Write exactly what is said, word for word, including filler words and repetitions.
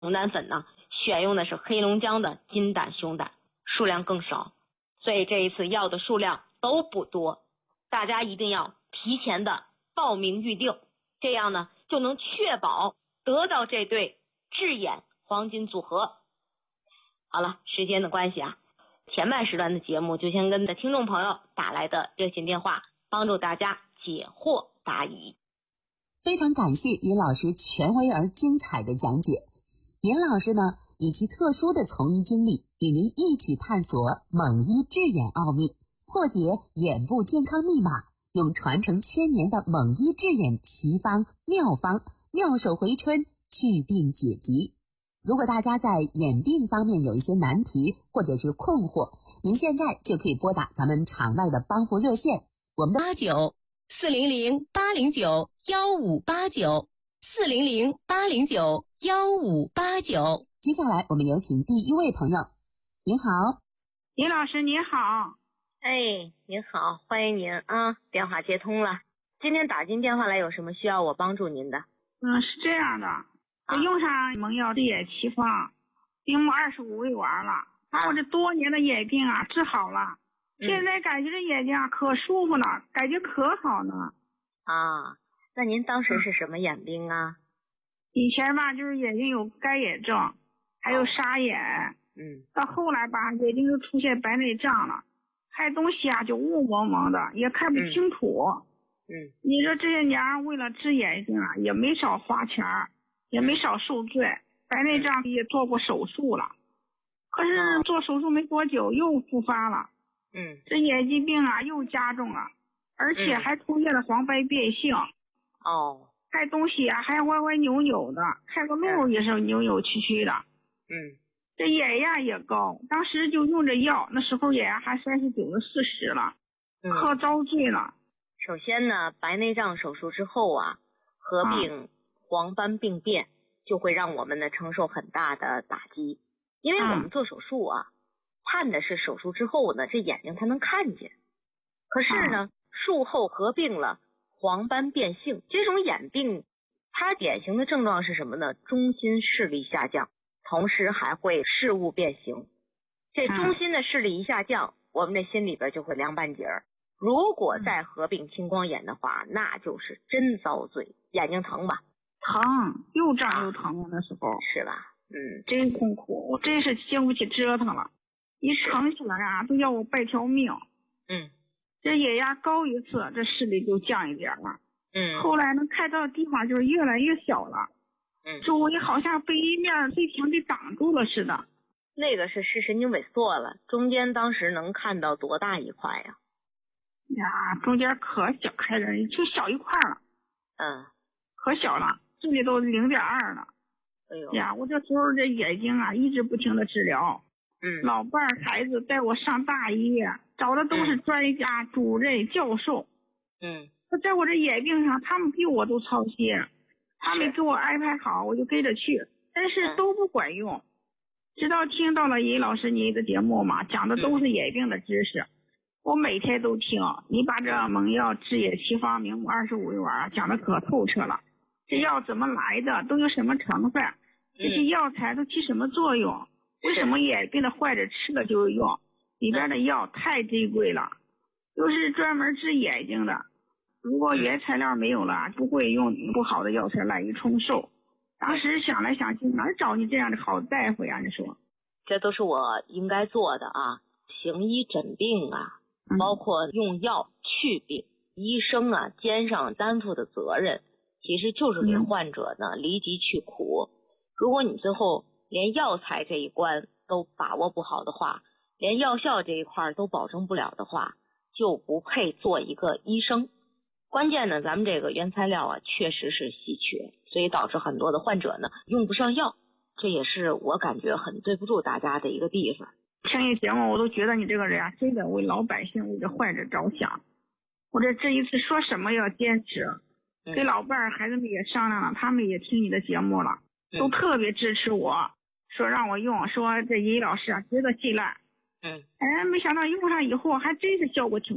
龙胆粉呢，选用的是黑龙江的金胆、熊胆，数量更少，所以这一次要的数量都不多，大家一定要提前的报名预定，这样呢就能确保得到这对智眼黄金组合。好了，时间的关系啊，前半时段的节目就先跟着听众朋友打来的热线电话，帮助大家解惑答疑。 非常感谢尹老师权威而精彩的讲解。尹老师呢，以其特殊的从医经历，与您一起探索蒙医治眼奥秘，破解眼部健康密码，用传承千年的蒙医治眼奇方妙方，妙手回春，祛病解疾。如果大家在眼病方面有一些难题或者是困惑，您现在就可以拨打咱们场外的帮扶热线，我们的八九四零零八零九幺五八九四零零八零九幺五八九。 接下来我们有请第一位朋友。您好。 尹老师您好。 哎，您好，欢迎您啊，电话接通了。今天打进电话来，有什么需要我帮助您的？ 嗯，是这样的，我用上蒙药治眼奇方，明目二十五味丸了，把我这多年的眼病啊治好了。 嗯、 现在感觉这眼睛啊可舒服了，感觉可好呢。 啊，那您当时是什么眼病啊？ 以前吧，就是眼睛有干眼症，还有沙眼。 嗯。 到后来吧，眼睛就出现白内障了，看东西啊就雾蒙蒙的，也看不清楚。 嗯。嗯， 你说这些年为了治眼睛啊，也没少花钱，也没少受罪。白内障也做过手术了，可是做手术没多久又复发了。 嗯， 这眼疾病啊又加重了，而且还出现了黄斑变性。 哦。 看东西啊还歪歪扭扭的，看个路也是扭扭曲曲的。 嗯。 这眼压也高，当时就用着药，那时候眼压还三十九的四十了， 嗯、 可遭罪了。 首先呢，白内障手术之后啊，合并黄斑病变，就会让我们呢承受很大的打击，因为我们做手术啊。嗯，看的是手术之后呢，这眼睛才能看见。可是呢，术后合并了黄斑变性，这种眼病，它典型的症状是什么呢？中心视力下降，同时还会视物变形。这中心的视力一下降，我们这心里边就会凉半截儿。如果再合并青光眼的话，那就是真遭罪。眼睛疼吧？ 疼，又胀又疼，那时候是吧？嗯， 真痛苦，我真是经不起折腾了。一疼起来啊，都要我半条命。 嗯， 这眼压高一次，这视力就降一点了。 嗯， 后来能看到的地方就是越来越小了。 嗯， 周围好像被一面黑墙给挡住了似的。 那个是视神经萎缩了，中间当时能看到多大一块呀？ 呀，中间可小，还是就小一块了。 嗯， 可小了，这里都零点二了。 哎呦呀，我这时候这眼睛啊，一直不停的治疗。 嗯， 老伴儿孩子带我上大医院，找的都是专家、嗯、主任、教授。 嗯， 他在我这眼病上，他们比我都操心，他们给我安排好，我就跟着去，但是都不管用。嗯、直到听到了尹老师你的节目嘛，讲的都是眼病的知识，嗯、我每天都听。你把这蒙药治眼奇方明目二十五味丸讲的可透彻了，这药怎么来的，都有什么成分，这些药材都起什么作用？为什么眼病的患者吃了就有用？里边的药太珍贵了，都是专门治眼睛的。如果原材料没有了，不会用不好的药材滥竽充数。当时想来想去，哪儿找你这样的好大夫呀？你说， 这都是我应该做的啊，行医诊病啊，包括用药去病，嗯、医生啊肩上担负的责任，其实就是给患者呢离疾去苦。如果你最后连药材这一关都把握不好的话，连药效这一块都保证不了的话，就不配做一个医生。关键呢，咱们这个原材料啊确实是稀缺，所以导致很多的患者呢用不上药，这也是我感觉很对不住大家的一个地方。 听你节目我都觉得你这个人啊，真的为老百姓为这患者着想。我这这一次说什么要坚持， 嗯、 跟老伴儿孩子们也商量了，他们也听你的节目了，都特别支持我。说让我用，说这尹老师啊值得信赖。 嗯， 哎，没想到用上以后还真是效果挺